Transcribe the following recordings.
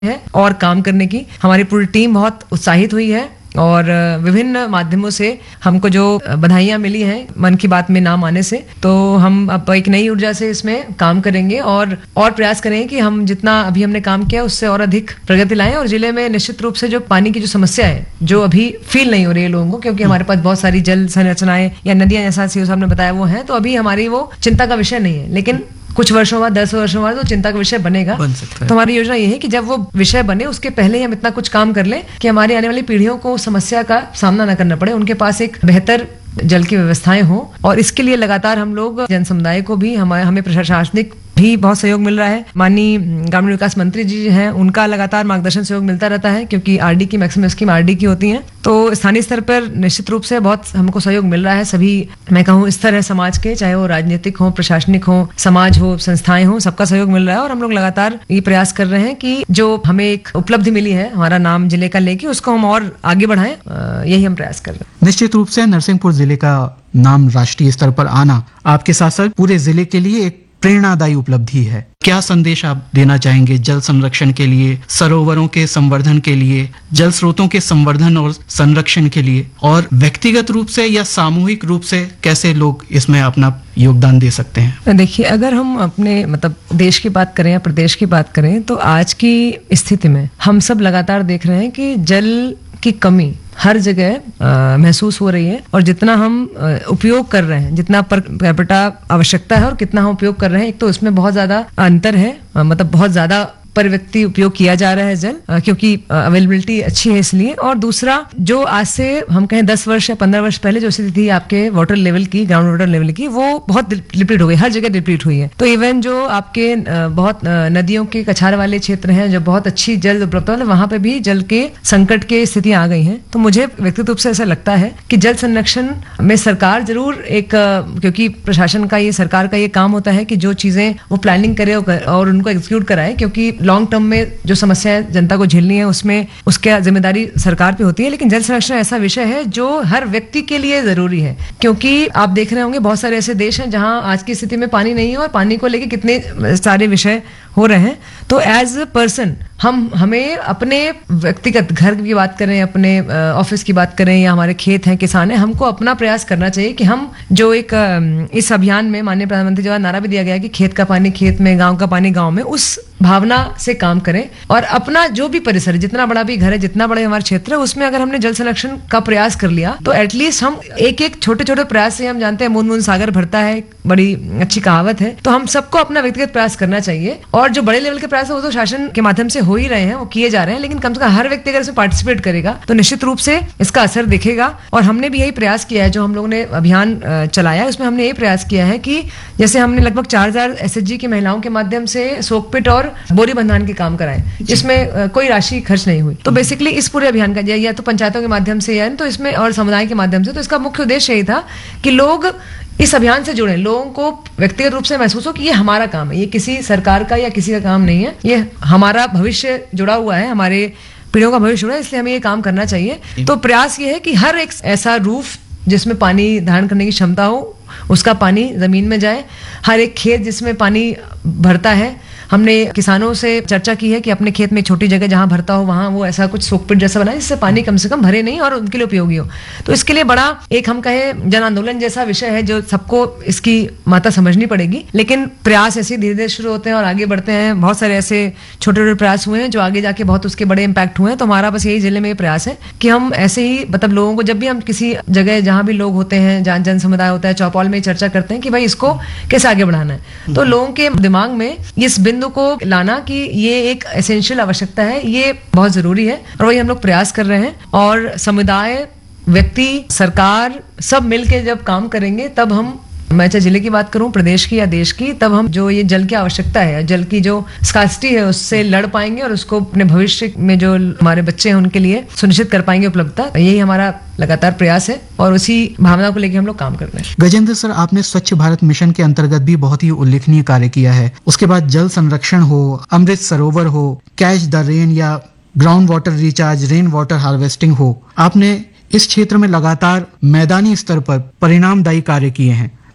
है और काम करने की। हमारी पूरी टीम बहुत उत्साहित हुई है और विभिन्न माध्यमों से हमको जो बधाइयां मिली हैं मन की बात में नाम आने से, तो हम अब एक नई ऊर्जा से इसमें काम करेंगे और प्रयास करेंगे कि हम जितना अभी हमने काम किया उससे और अधिक प्रगति लाएं। और जिले में निश्चित रूप से जो पानी की जो समस्या है जो अभी फील नहीं हो रही है लोगों को, क्योंकि हमारे पास बहुत सारी जल संरचनाएं या नदियां जैसा सीओ साहब ने बताया वो हैं, तो अभी हमारी वो चिंता का विषय नहीं है। लेकिन कुछ वर्षों बाद 10 वर्षों बाद वो चिंता का विषय बनेगा, बन सकता है। तो हमारी योजना ये है कि जब वो विषय बने उसके पहले ही हम इतना कुछ काम कर लें कि हमारी आने वाली पीढ़ियों को समस्या का सामना न करना पड़े, उनके पास एक बेहतर जल की व्यवस्थाएं हो। और इसके लिए लगातार हम लोग जन समुदाय को भी हमें प्रशासनिक भी बहुत सहयोग मिल रहा है। माननीय ग्रामीण विकास मंत्री जी हैं, उनका लगातार मार्गदर्शन सहयोग मिलता रहता है, क्योंकि आरडी की मैक्सिमम स्कीम आरडी की होती हैं, तो स्थानीय स्तर पर निश्चित रूप से बहुत हमको सहयोग मिल रहा है। सभी मैं कहूँ स्तर है समाज के, चाहे वो राजनीतिक हो, प्रशासनिक हो, समाज हो, संस्थाएं हो, सबका सहयोग मिल रहा है। और हम लोग लगातार ये प्रयास कर रहे हैं कि जो हमें एक उपलब्धि मिली है हमारा नाम जिले का लेके, उसको हम और आगे बढ़ाएं, यही हम प्रयास कर रहे हैं। निश्चित रूप से नरसिंहपुर जिले का नाम राष्ट्रीय स्तर पर आना आपके साथ साथ पूरे जिले के लिए एक प्रेरणादायी उपलब्धि है। क्या संदेश आप देना चाहेंगे जल संरक्षण के लिए, सरोवरों के संवर्धन के लिए, जल स्रोतों के संवर्धन और संरक्षण के लिए, और व्यक्तिगत रूप से या सामूहिक रूप से कैसे लोग इसमें अपना योगदान दे सकते हैं? देखिए, अगर हम अपने देश की बात करें या प्रदेश की बात करें, तो आज की स्थिति में हम सब लगातार देख रहे हैं कि जल की कमी हर जगह महसूस हो रही है। और जितना हम उपयोग कर रहे हैं, जितना पर कैपिटा आवश्यकता है और कितना हम उपयोग कर रहे हैं, एक तो इसमें बहुत ज्यादा अंतर है, बहुत ज्यादा पर व्यक्ति उपयोग किया जा रहा है जल, क्योंकि अवेलेबिलिटी अच्छी है इसलिए। और दूसरा, जो आज से हम कहें 10 वर्ष या 15 वर्ष पहले जो स्थिति थी आपके वाटर लेवल की, ग्राउंड वाटर लेवल की, वो बहुत डिप्लीट हो गई, हर जगह डिप्लीट हुई है। तो इवन जो आपके बहुत नदियों के कछार वाले क्षेत्र हैं, जो बहुत अच्छी जल उपलब्ध है, वहां पे भी जल के संकट के स्थितियां आ गई हैं। तो मुझे व्यक्तिगत रूप से ऐसा लगता है कि जल संरक्षण में सरकार जरूर एक, क्योंकि प्रशासन का ये, सरकार का ये काम होता है कि जो चीजें वो प्लानिंग करे और उनको एग्जीक्यूट कराए, क्योंकि लॉन्ग टर्म में जो समस्याएं जनता को झेलनी है उसमें उसका जिम्मेदारी सरकार पे होती है। लेकिन जल संरक्षण ऐसा विषय है जो हर व्यक्ति के लिए जरूरी है, क्योंकि आप देख रहे होंगे बहुत सारे ऐसे देश हैं जहां आज की स्थिति में पानी नहीं है और पानी को लेके कितने सारे विषय हो रहे हैं। तो एज अ पर्सन हमें अपने व्यक्तिगत घर की बात करें, अपने ऑफिस की बात करें, या हमारे खेत हैं, किसान हैं, हमको अपना प्रयास करना चाहिए कि हम जो एक इस अभियान में माननीय प्रधानमंत्री द्वारा नारा भी दिया गया है कि खेत का पानी खेत में, गांव का पानी गांव में, उस भावना से काम करें। और अपना जो भी परिसर, जितना बड़ा भी घर है, जितना बड़ा हमारा क्षेत्र है, उसमें अगर हमने जल संरक्षण का प्रयास कर लिया तो एटलीस्ट हम एक छोटे छोटे प्रयास से, हम जानते हैं बूंद बूंद सागर भरता है, बड़ी अच्छी कहावत है, तो हम सबको अपना व्यक्तिगत प्रयास करना चाहिए। और जो बड़े लेवल के प्रयास है वो तो शासन के माध्यम से हो ही रहे हैं, वो किए जा रहे हैं, लेकिन कम से कम हर व्यक्ति अगर इसमें पार्टिसिपेट करेगा तो निश्चित रूप से इसका असर दिखेगा। और हमने भी यही प्रयास किया है, जो हम लोगों ने अभियान चलाया उसमें हमने यही प्रयास किया है कि जैसे हमने लगभग 4000 SHG की महिलाओं के माध्यम से सोकपिट और बोरी बंधान के काम कराए, जिसमें कोई राशि खर्च नहीं हुई। तो बेसिकली इस पूरे अभियान का या तो पंचायतों के माध्यम से या तो इसमें और समुदाय के माध्यम से, तो इसका मुख्य उद्देश्य यही था कि लोग इस अभियान से जुड़े, लोगों को व्यक्तिगत रूप से महसूस हो कि ये हमारा काम है, ये किसी सरकार का या किसी का काम नहीं है, ये हमारा भविष्य जुड़ा हुआ है, हमारे पीढ़ियों का भविष्य जुड़ा है, इसलिए हमें ये काम करना चाहिए। तो प्रयास ये है कि हर एक ऐसा रूफ जिसमें पानी धारण करने की क्षमता हो, उसका पानी जमीन में जाए। हर एक खेत जिसमें पानी भरता है, हमने किसानों से चर्चा की है कि अपने खेत में छोटी जगह जहां भरता हो वहां वो ऐसा कुछ सोकपिट जैसा बनाए, जिससे पानी कम से कम भरे नहीं और उनके लिए उपयोगी हो। तो इसके लिए बड़ा एक हम कहें जन आंदोलन जैसा विषय है, जो सबको इसकी मात्रा समझनी पड़ेगी। लेकिन प्रयास ऐसे धीरे धीरे शुरू होते हैं और आगे बढ़ते हैं। बहुत सारे ऐसे छोटे छोटे प्रयास हुए हैं जो आगे जाके बहुत उसके बड़े इम्पैक्ट हुए हैं। तो हमारा बस यही जिले में प्रयास है कि हम ऐसे ही लोगों को, जब भी हम किसी जगह जहां भी लोग होते हैं, जहां जन समुदाय होता है, चौपाल में चर्चा करते हैं कि भाई इसको कैसे आगे बढ़ाना है, तो लोगों के दिमाग में इस बिंदु को लाना कि ये एक एसेंशियल आवश्यकता है, ये बहुत जरूरी है। और वही हम लोग प्रयास कर रहे हैं। और समुदाय, व्यक्ति, सरकार सब मिलके जब काम करेंगे, तब हम, मैं चाहे जिले की बात करूं, प्रदेश की या देश की, तब हम जो ये जल की आवश्यकता है, जल की जो स्कार्सिटी है, उससे लड़ पाएंगे और उसको अपने भविष्य में जो हमारे बच्चे हैं उनके लिए सुनिश्चित कर पाएंगे उपलब्धता। यही हमारा लगातार प्रयास है और उसी भावना को लेकर हम लोग काम कर रहे हैं। गजेंद्र सर, आपने स्वच्छ भारत मिशन के अंतर्गत भी बहुत ही उल्लेखनीय कार्य किया है। उसके बाद जल संरक्षण हो, अमृत सरोवर हो, कैच द रेन या ground water recharge, rain water harvesting हो, आपने इस क्षेत्र में लगातार मैदानी स्तर पर परिणामदायी कार्य किए हैं।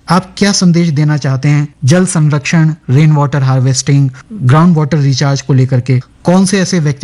आप क्या संदेश देना चाहते हैं जल संरक्षण, rain water harvesting, ground water recharge को लेकर के? कौन से ऐसे व्यक्ति